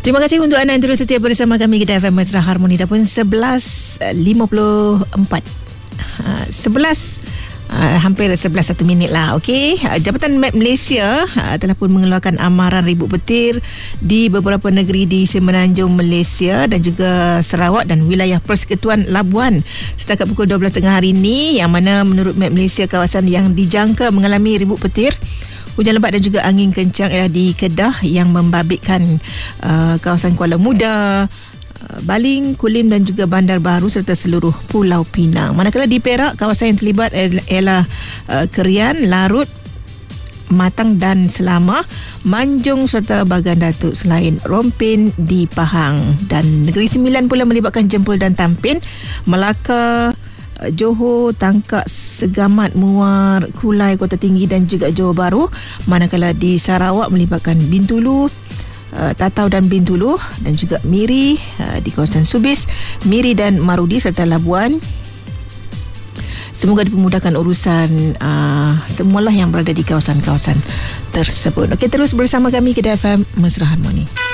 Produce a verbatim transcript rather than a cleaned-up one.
Terima kasih untuk anda yang terus setia bersama kami di F M Mesra Harmoni. Dah pun sebelas lima puluh empat. Uh, sebelas Uh, hampir sebelas satu minit lah. Okey, uh, Jabatan Map Malaysia uh, telah pun mengeluarkan amaran ribut petir di beberapa negeri di Semenanjung Malaysia dan juga Sarawak dan wilayah Persekutuan Labuan setakat pukul dua belas tiga puluh hari ini, yang mana menurut Map Malaysia kawasan yang dijangka mengalami ribut petir, hujan lebat dan juga angin kencang ialah di Kedah yang membabitkan uh, kawasan Kuala Muda, Baling, Kulim dan juga Bandar Baru serta seluruh Pulau Pinang. Manakala di Perak, kawasan yang terlibat ialah uh, Kerian, Larut, Matang dan Selama, Manjung serta Bagan Datuk, selain Rompin di Pahang. Dan Negeri Sembilan pula melibatkan Jempol dan Tampin, Melaka, Johor, Tangkak, Segamat, Muar, Kulai, Kota Tinggi dan juga Johor Bahru. Manakala di Sarawak melibatkan Bintulu, Uh, Tatau dan Bintulu dan juga Miri uh, di kawasan Subis, Miri dan Marudi serta Labuan. Semoga dipermudahkan urusan uh, semualah yang berada di kawasan-kawasan tersebut. Okey, terus bersama kami ke F M Mesra Harmoni.